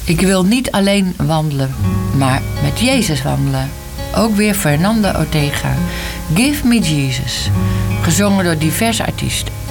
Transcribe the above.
Ik wil niet alleen wandelen, maar met Jezus wandelen. Ook weer Fernando Ortega. Give me Jesus. Gezongen door diverse artiesten.